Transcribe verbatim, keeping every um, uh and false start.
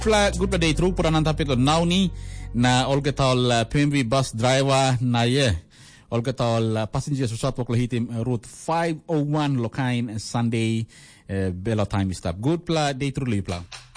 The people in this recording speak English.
Pla good day truk puranan tapit lo now ni na olgetol P M V bus driver na ye olgetol passenger susat pok hitim route five oh one lokain Sunday belo time stop good pla day truk li pla